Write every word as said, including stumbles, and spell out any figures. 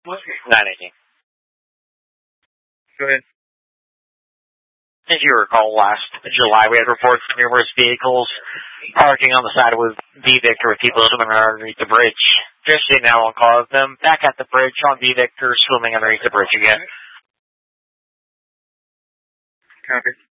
nine eighteen. Go ahead. As you recall, last July we had reports of numerous vehicles parking on the side of B Victor with people swimming underneath the bridge. Just seeing now on call of them back at the bridge on B Victor swimming underneath the bridge again. Copy.